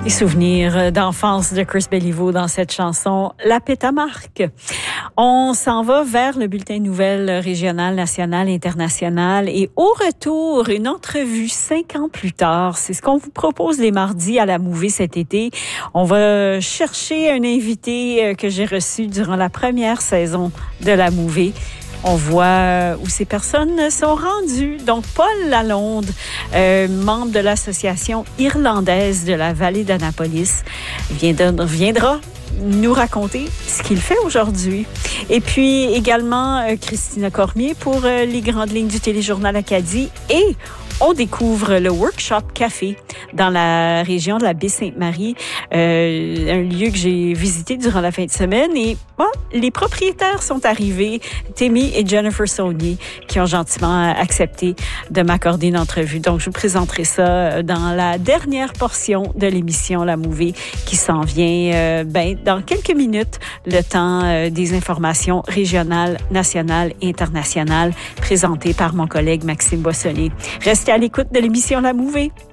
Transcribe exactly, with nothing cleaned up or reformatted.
Les souvenirs d'enfance de Chris Béliveau dans cette chanson, La Pétamarque. On s'en va vers le bulletin de nouvelles régional, national, international. Et au retour, une entrevue cinq ans plus tard. C'est ce qu'on vous propose les mardis à la Mouvée cet été. On va chercher un invité que j'ai reçu durant la première saison de la Mouvée. On voit où ces personnes sont rendues. Donc, Paul Lalonde, euh, membre de l'Association irlandaise de la vallée d'Annapolis, viendra, viendra nous raconter ce qu'il fait aujourd'hui. Et puis également euh, Christina Cormier pour euh, les grandes lignes du téléjournal Acadie. Et on découvre le Workshop Café dans la région de la Baie-Sainte-Marie, euh, un lieu que j'ai visité durant la fin de semaine. Et bon, les propriétaires sont arrivés, Tammy et Jennifer Saunier, qui ont gentiment accepté de m'accorder une entrevue. Donc, je vous présenterai ça dans la dernière portion de l'émission La Mouvée qui s'en vient euh, ben, dans quelques minutes, le temps euh, des informations régionales, nationales et internationales présentées par mon collègue Maxime Boissonnet. Restez à l'écoute de l'émission La Mouvée.